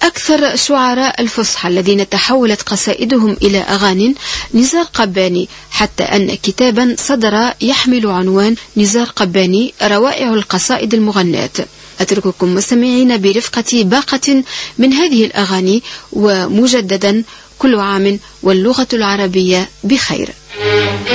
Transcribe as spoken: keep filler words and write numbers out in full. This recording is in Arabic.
أكثر شعراء الفصحى الذين تحولت قصائدهم إلى أغاني نزار قباني، حتى أن كتابا صدر يحمل عنوان نزار قباني روائع القصائد المغناة. أترككم مستمعين برفقة باقة من هذه الأغاني، ومجددا كل عام واللغة العربية بخير.